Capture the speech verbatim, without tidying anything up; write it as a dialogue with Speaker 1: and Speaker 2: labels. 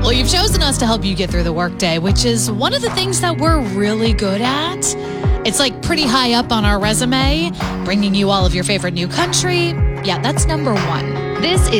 Speaker 1: Well, you've chosen us to help you get through the workday, which is one of the things that we're really good at. It's like pretty high up on our resume, bringing you all of your favorite new country. Yeah, that's number one.
Speaker 2: This is